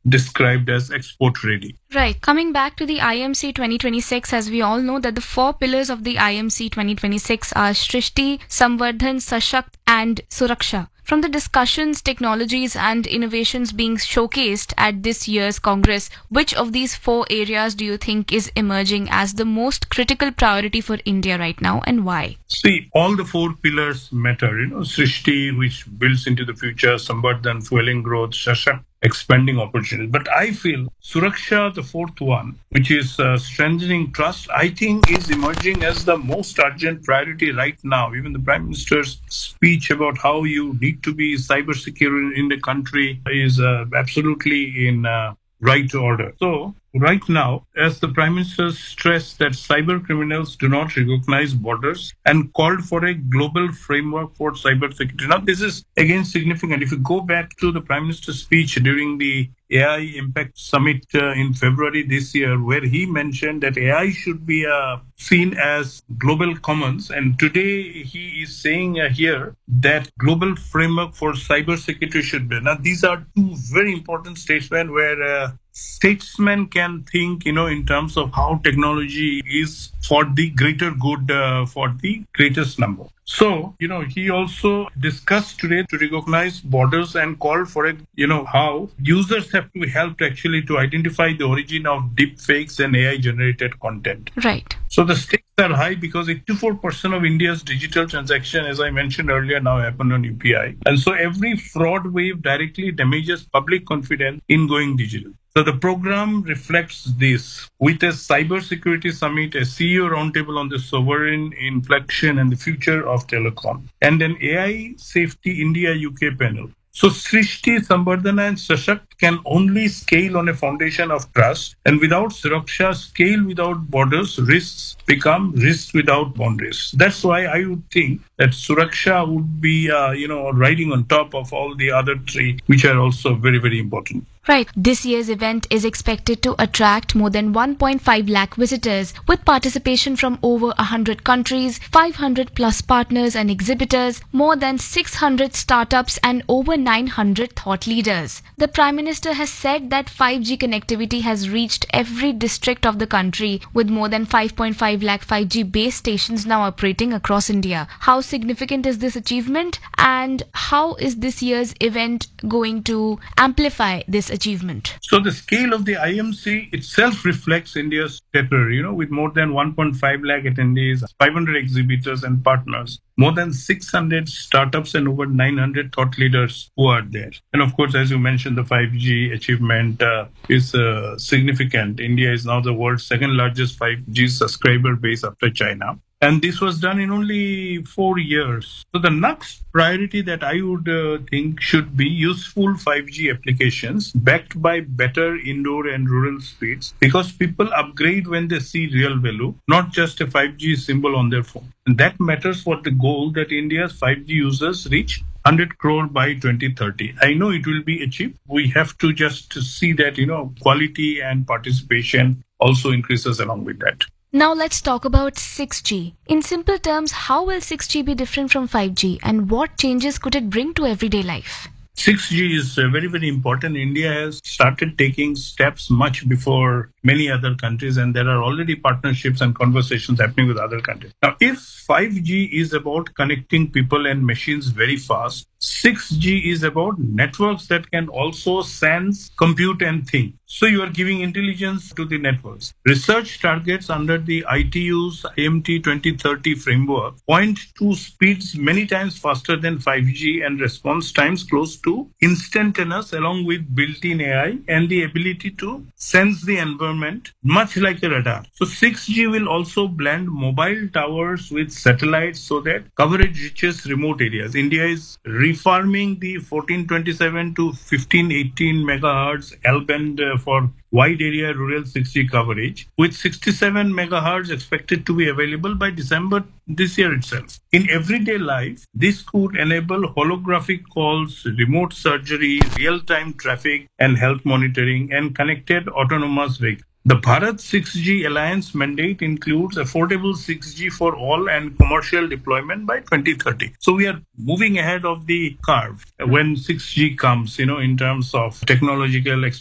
described as export ready. Right. Coming back to the IMC 2026, as we all know that the four pillars of the IMC 2026 are Srishti, Samvardhan, Sashakt and Suraksha. From the discussions, technologies and innovations being showcased at this year's Congress, which of these four areas do you think is emerging as the most critical priority for India right now, and why? See, all the four pillars matter. Srishti, which builds into the future, Samvardhan, fueling growth, Shashakt, expanding opportunities. But I feel Suraksha, the fourth one, which is strengthening trust, I think is emerging as the most urgent priority right now. Even the Prime Minister's speech about how you need to be cyber secure in the country is absolutely in right order. So, right now, as the Prime Minister stressed that cyber criminals do not recognize borders and called for a global framework for cyber security. Now, this is again significant. If you go back to the Prime Minister's speech during the AI Impact Summit in February this year, where he mentioned that AI should be seen as global commons. And today he is saying here that global framework for cyber security should be. Now, these are two very important statements where statesmen can think, in terms of how technology is for the greater good, for the greatest number. So, he also discussed today to recognize borders and called for it, how users have to be helped actually to identify the origin of deep fakes and AI generated content. Right. So the stakes are high because 84% of India's digital transaction, as I mentioned earlier, now happen on UPI. And so every fraud wave directly damages public confidence in going digital. So the program reflects this with a cybersecurity summit, a CEO roundtable on the sovereign inflection and the future of telecom, and an AI Safety India UK panel. So Srishti, Samvardhana and Sashakt can only scale on a foundation of trust, and without Suraksha, scale without borders, risks become risks without boundaries. That's why I would think that Suraksha would be, riding on top of all the other three, which are also very, very important. Right. This year's event is expected to attract more than 1.5 lakh visitors with participation from over 100 countries, 500 plus partners and exhibitors, more than 600 startups and over 900 thought leaders. The Prime Minister has said that 5G connectivity has reached every district of the country with more than 5.5 lakh 5G base stations now operating across India. How significant is this achievement, and how is this year's event going to amplify this achievement? So the scale of the IMC itself reflects India's stature, with more than 1.5 lakh attendees, 500 exhibitors and partners, more than 600 startups and over 900 thought leaders who are there. And of course, as you mentioned, the 5G achievement is significant. India is now the world's second largest 5G subscriber base after China. And this was done in only 4 years. So the next priority that I would think should be useful 5G applications backed by better indoor and rural speeds, because people upgrade when they see real value, not just a 5G symbol on their phone. And that matters for the goal that India's 5G users reach 100 crore by 2030. I know it will be achieved. We have to just see that, quality and participation also increases along with that. Now let's talk about 6G. In simple terms, how will 6G be different from 5G, and what changes could it bring to everyday life? 6G is very, very important. India has started taking steps much before many other countries, and there are already partnerships and conversations happening with other countries. Now, if 5G is about connecting people and machines very fast, 6G is about networks that can also sense, compute, and think. So you are giving intelligence to the networks. Research targets under the ITU's IMT 2030 framework point to speeds many times faster than 5G and response times close to instantaneous, along with built-in AI and the ability to sense the environment, much like a radar. So 6G will also blend mobile towers with satellites so that coverage reaches remote areas. India is refarming the 1427 to 1518 megahertz L-band for wide area rural 6G coverage, with 67 megahertz expected to be available by December this year itself. In everyday life, this could enable holographic calls, remote surgery, real-time traffic and health monitoring, and connected autonomous vehicles. The Bharat 6G Alliance mandate includes affordable 6G for all and commercial deployment by 2030. So we are moving ahead of the curve when 6G comes, in terms of technological